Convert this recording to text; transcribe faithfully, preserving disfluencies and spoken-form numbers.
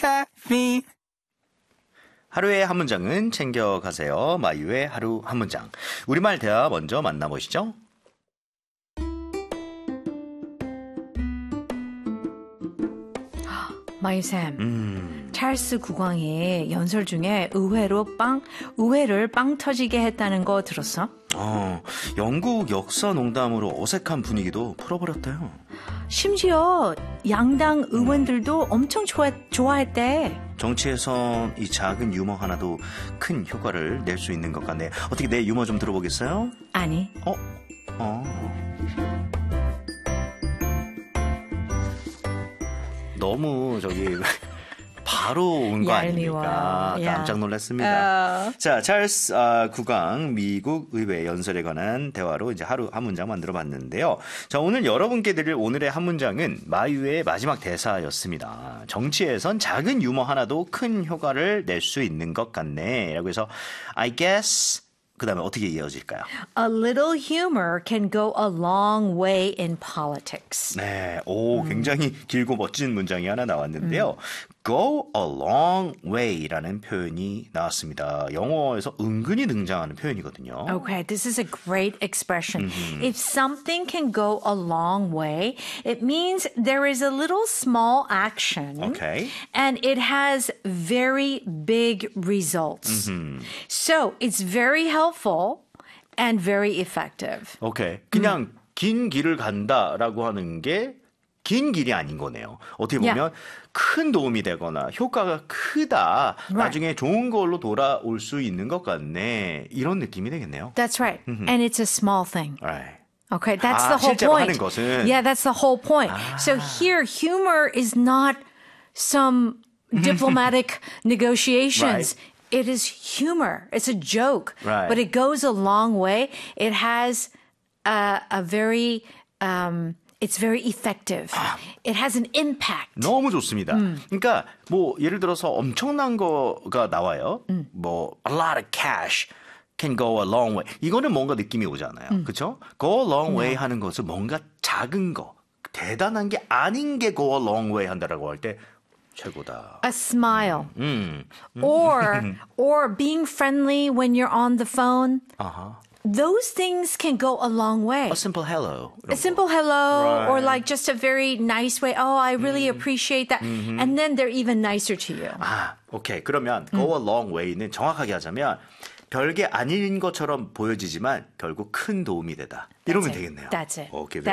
caffeine. 하루의 한 문장은 챙겨가세요. 마이유의 하루 한 문장. 우리말 대화 먼저 만나보시죠. 마이쌤, 음. 찰스 국왕이 연설 중에 의외로 빵, 의외를 빵 터지게 했다는 거 들었어? 어, 영국 역사 농담으로 어색한 분위기도 풀어버렸대요. 심지어 양당 의원들도 엄청 좋아, 좋아했대. 정치에선 이 작은 유머 하나도 큰 효과를 낼 수 있는 것 같네. 어떻게 내 유머 좀 들어보겠어요? 아니. 어? 어. 너무 저기 바로 온 거 아닙니까? 얄미워. 깜짝 놀랐습니다. 어. 자, 찰스 아, 국왕 미국 의회 연설에 관한 대화로 이제 하루 한 문장 만들어봤는데요. 자, 오늘 여러분께 드릴 오늘의 한 문장은 마이유의 마지막 대사였습니다. 정치에선 작은 유머 하나도 큰 효과를 낼 수 있는 것 같네. 라고 해서 I guess 그 다음에 어떻게 이어질까요? A little humor can go a long way in politics. 네, 오, 음. 굉장히 길고 멋진 문장이 하나 나왔는데요. 음. Go a long way라는 표현이 나왔습니다. 영어에서 은근히 등장하는 표현이거든요. Okay, this is a great expression. Mm-hmm. If something can go a long way, it means there is a little small action Okay. and it has very big results. Mm-hmm. So it's very helpful and very effective. 오케이. 그냥 음. 긴 길을 간다라고 하는 게 긴 길이 아닌 거네요. 어떻게 보면 Yeah. 큰 도움이 되거나 효과가 크다. Right. 나중에 좋은 걸로 돌아올 수 있는 것 같네. 이런 느낌이 되겠네요. That's right. Mm-hmm. And it's a small thing. Right. Okay, that's 아, the whole 실제로 point. 하는 것은. Yeah, that's the whole point. 아. So here, humor is not some diplomatic negotiations. Right. It is humor. It's a joke. Right. But it goes a long way. It has a, a very, um, it's very effective. 아. It has an impact. 너무 좋습니다. 음. 그러니까 뭐 예를 들어서 엄청난 거가 나와요. 음. 뭐 a lot of cash can go a long way. 이거는 뭔가 느낌이 오잖아요. 음. 그렇죠? go a long way 네. 하는 것은 뭔가 작은 거, 대단한 게 아닌 게 go a long way 한다라고 할 때 최고다. A smile. 음. Or, or being friendly when you're on the phone. Uh-huh. Those things can go a long way. A simple hello. A simple hello Right. or like just a very nice way. Oh, I really Mm. appreciate that. Mm-hmm. And then they're even nicer to you. 아, 오케이. 그러면 go a long way는 정확하게 하자면 별게 아닌 것처럼 보여지지만 결국 큰 도움이 되다. 이러면 That's it. 되겠네요. That's it. 오케이.